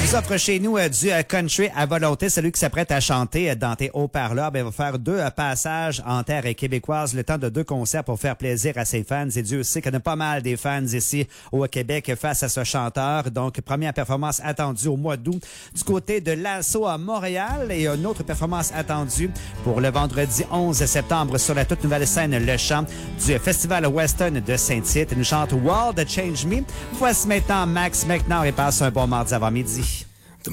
nous offre chez nous du country à volonté. Celui qui s'apprête à chanter dans tes haut-parleurs, va faire 2 passages en terre québécoise, le temps de 2 concerts pour faire plaisir à ses fans. Et Dieu sait qu'il y en a pas mal des fans ici au Québec face à ce chanteur. Donc, première performance attendue au mois d'août du côté de l'Assaut à Montréal et une autre performance attendue pour le vendredi 11 septembre sur la toute nouvelle scène Le Champ du Festival Western de Saint-Tite. Il nous chante World Change Me. Voici maintenant Max McNair et passe un bon mardi avant-midi.